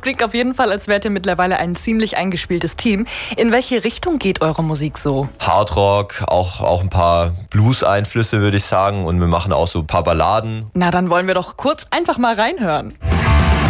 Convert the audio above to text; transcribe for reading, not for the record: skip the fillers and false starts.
klingt auf jeden Fall, als wärt ihr mittlerweile ein ziemlich eingespieltes Team. In welche Richtung geht eure Musik so? Hardrock, auch ein paar Blues-Einflüsse, würde ich sagen. Und wir machen auch so ein paar Balladen. Na, dann wollen wir doch kurz einfach mal reinhören.